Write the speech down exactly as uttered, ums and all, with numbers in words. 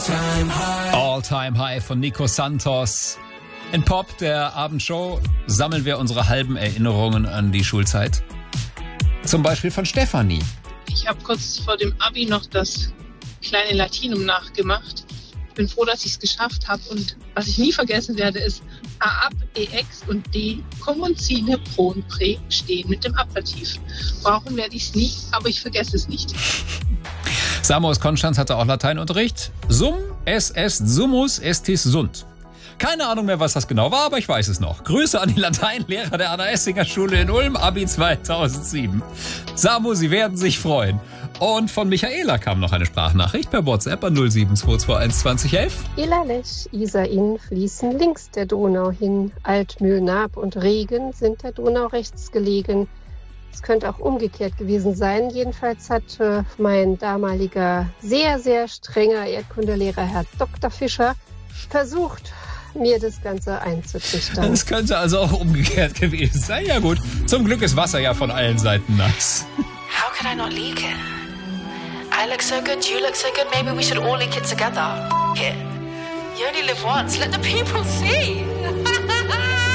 All Time High von Nico Santos. In Pop, der Abendshow, sammeln wir unsere halben Erinnerungen an die Schulzeit. Zum Beispiel von Stefanie. Ich habe kurz vor dem Abi noch das kleine Latinum nachgemacht. Ich bin froh, dass ich es geschafft habe. Und was ich nie vergessen werde, ist A ab, E ex und D Kommunzine, Pro und Prä stehen mit dem Ablativ. Brauchen werde ich es nie, aber ich vergesse es nicht. Samo aus Konstanz hatte auch Lateinunterricht. Sum, es est summus, estis sunt. Keine Ahnung mehr, was das genau war, aber ich weiß es noch. Grüße an die Lateinlehrer der Anna-Essinger-Schule in Ulm, Abi zweitausendsieben. Samu, Sie werden sich freuen. Und von Michaela kam noch eine Sprachnachricht per WhatsApp an null sieben zwei zwei eins zwanzig elf. Ilalech, Isar-Inn fließen links der Donau hin. Altmühl, Naab und Regen sind der Donau rechts gelegen. Es könnte auch umgekehrt gewesen sein. Jedenfalls hat äh, mein damaliger sehr, sehr strenger Erdkundelehrer Herr Doktor Fischer versucht, mir das Ganze einzutrichtern. Es könnte also auch umgekehrt gewesen sein. Ja gut, zum Glück ist Wasser ja von allen Seiten nass. How could I not leak it? I look so good, you look so good, maybe we should all leak it together. F*** it. You only live once, let the people see.